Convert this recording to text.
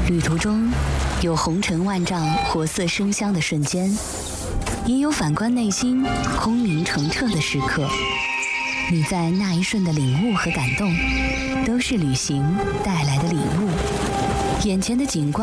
旅途中有红尘万丈、活色生香的瞬间，也有反观内心、空明澄澈的时刻。你在那一瞬的领悟和感动，都是旅行带来的礼物。眼前的景观